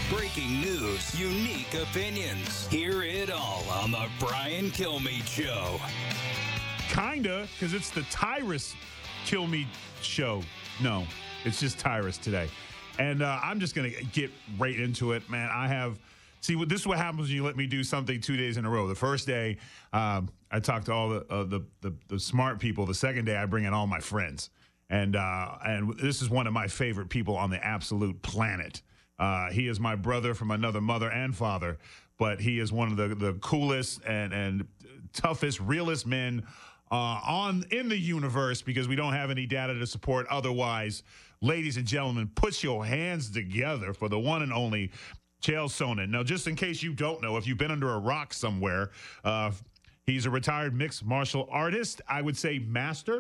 Breaking news, unique opinions. Hear it all on the Brian Kilmeade Show. Kinda, because it's the Tyrus Kilmeade Show. No, it's just Tyrus today. And I'm just going to get right into it, man. This is what happens when you let me do something 2 days in a row. The first day, I talk to all the smart people. The second day, I bring in all my friends. And this is one of my favorite people on the absolute planet. He is my brother from another mother and father, but he is one of the coolest and toughest, realest men in the universe, because we don't have any data to support otherwise. Ladies and gentlemen, put your hands together for the one and only Chael Sonnen. Now, just in case you don't know, if you've been under a rock somewhere, he's a retired mixed martial artist, I would say master.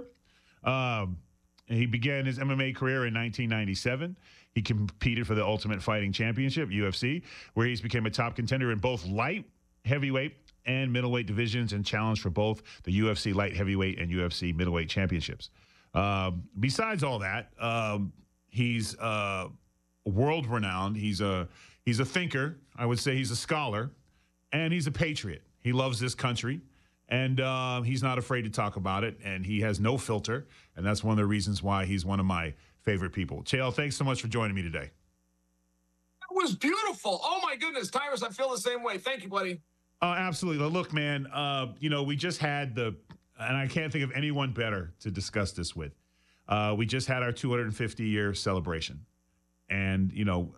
He began his MMA career in 1997. He competed for the Ultimate Fighting Championship, UFC, where he's became a top contender in both light heavyweight and middleweight divisions, and challenged for both the UFC light heavyweight and UFC middleweight championships. Besides all that, he's world renowned. He's a thinker. I would say he's a scholar, and he's a patriot. He loves this country, and he's not afraid to talk about it, and he has no filter, and that's one of the reasons why he's one of my favorite people. Chael, thanks so much for joining me today. That was beautiful. Oh, my goodness. Tyrus, I feel the same way. Thank you, buddy. Absolutely. Look, man, we just had and I can't think of anyone better to discuss this with. We just had our 250-year celebration. And,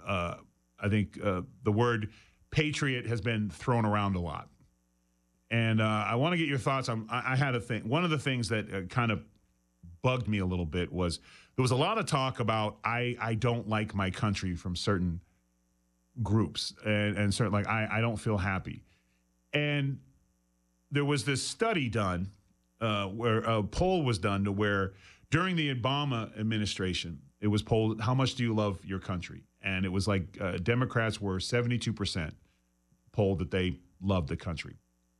I think the word patriot has been thrown around a lot. And I want to get your thoughts on, I had a thing. One of the things that kind of bugged me a little bit was there was a lot of talk about I don't like my country from certain groups and certain, like, I don't feel happy. And there was this study done where a poll was done to where during the Obama administration, it was polled, how much do you love your country? And it was like Democrats were 72% polled that they loved the country.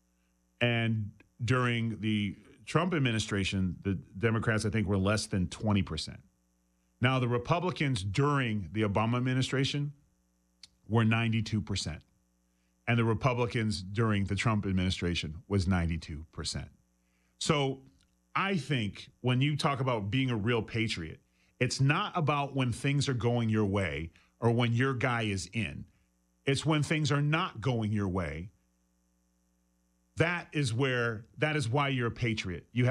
And during the Trump administration, the Democrats, I think, were less than 20%. Now, the Republicans during the Obama administration were 92%. And the Republicans during the Trump administration was 92%. So I think when you talk about being a real patriot, it's not about when things are going your way or when your guy is in. It's when things are not going your way. That is why you're a patriot. You